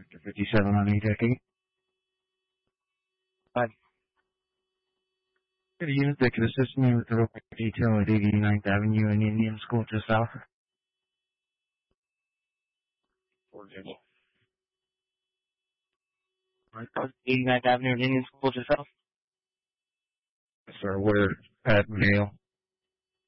Victor 57 on AJK. Hi. Good unit that could assist me with the real quick detail at 89th Avenue and Indian School just south. Right. 89th Avenue and Indian School just south. Sir, we're at Mail.